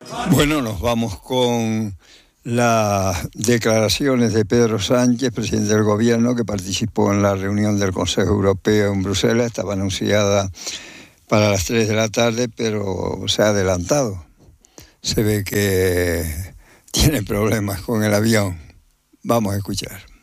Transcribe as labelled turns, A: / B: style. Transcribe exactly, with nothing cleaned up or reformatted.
A: Bueno, nos vamos con las declaraciones de Pedro Sánchez, presidente del Gobierno, que participó en la reunión del Consejo Europeo en Bruselas. Estaba anunciada para las tres de la tarde, pero se ha adelantado. Se ve que tiene problemas con el avión. Vamos a escuchar.